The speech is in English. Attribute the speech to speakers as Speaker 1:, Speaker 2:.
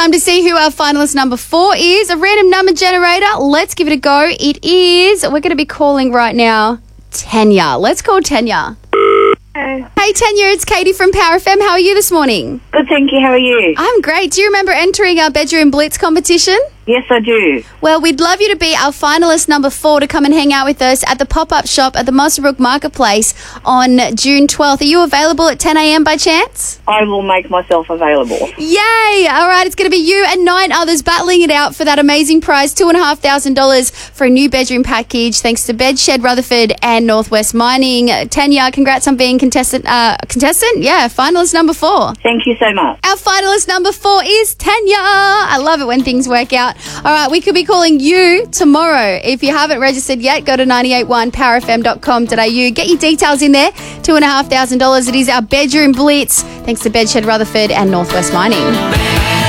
Speaker 1: time to see who our finalist number 4 is. A random number generator. Let's give it a go. It is, we're going to be calling right now, Tanya. Let's call Tanya. Hey, Tanya, it's Katie from Power FM. How are you this morning?
Speaker 2: Good, thank you. How are you?
Speaker 1: I'm great. Do you remember entering our Bedroom Blitz competition?
Speaker 2: Yes, I do.
Speaker 1: Well, we'd love you to be our finalist number 4 to come and hang out with us at the pop-up shop at the Muswellbrook Marketplace on June 12th. Are you available at 10 a.m. by chance?
Speaker 2: I will make myself available.
Speaker 1: Yay! All right, it's going to be you and 9 others battling it out for that amazing prize, $2,500 for a new bedroom package, thanks to Bedshed Rutherford and Northwest Mining. Tanya, congrats on being contestant? Yeah, finalist number 4.
Speaker 2: Thank you so much.
Speaker 1: Our finalist number 4 is Tanya. I love it when things work out. All right, we could be calling you tomorrow. If you haven't registered yet, go to 981powerfm.com.au. Get your details in there. $2,500. It is our Bedroom Blitz, thanks to Bedshed Rutherford and Northwest Mining.